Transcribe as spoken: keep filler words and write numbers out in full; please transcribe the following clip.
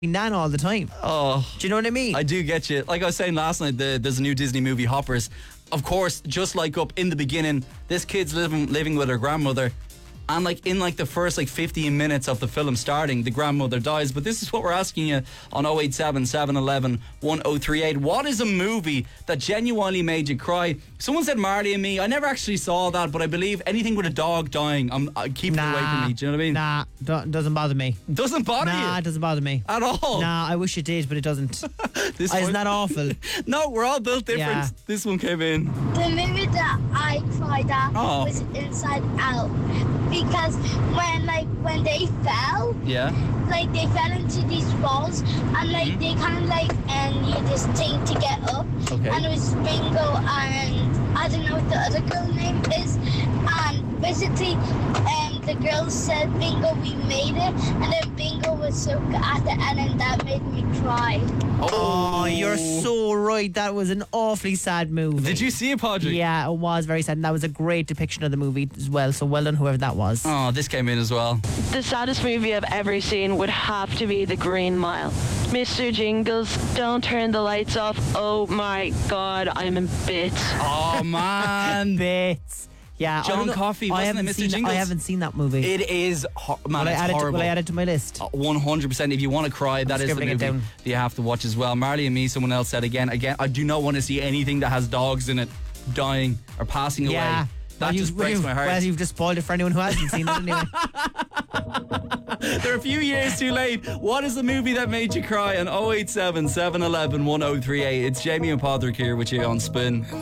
Nan all the time. Oh, Do you know what I mean? I do get you. Like I was saying last night, the, there's a new Disney movie, Hoppers. Of course, just like Up, in the beginning, this kid's living living with her grandmother. And like in like the first like fifteen minutes of the film starting, the grandmother dies. But this is what we're asking you on oh eight seven, seven one one, one oh three eight. What is a movie that genuinely made you cry? Someone said Marley and Me. I never actually saw that, but I believe anything with a dog dying, I'm uh, keeping nah, it away from me. Do you know what I mean? Nah, don't, doesn't bother me. Doesn't bother Nah, you it doesn't bother me. at all. Nah, I wish it did, but it doesn't. This Isn't one- that awful? No, we're all built different. Yeah. This one came in. The movie that I cried at Oh. was Inside Out, because when like when they fell, Yeah. like they fell into these walls, and like they kind of like and need this thing to get up, Okay. and it was Bingo and I don't know what the other girl name is, and basically, um, the girl said Bingo, we made it, and then Bingo was so good at the end, and that made me cry. Oh, you're so right. That was an awfully sad movie. Did you see it, Padraig? Yeah, it was very sad. And that was a great depiction of the movie as well. So well done, whoever that was. Oh, this came in as well. The saddest movie I've ever seen would have to be The Green Mile. Mister Jingles, don't turn the lights off. Oh my God, I'm in bits. Oh, man. Bits. Yeah, John I don't know- Coffey, I wasn't it, haven't Mister seen, Jingles? I haven't seen that movie. It is, ho- man, will, I it's add it to, horrible. will I add it to my list? one hundred percent. If you want to cry, that is the scribbling movie it down. that you have to watch as well. Marley and Me, someone else said again. Again, I do not want to see anything that has dogs in it dying or passing Yeah. away. That Well, just you've- breaks you've- my heart. Well, you've just spoiled it for anyone who hasn't seen it anyway. They're a few years too late. What is the movie that made you cry? On oh eight seven, seven one one, one oh three eight. It's Jamie and Padraig here with you on Spin.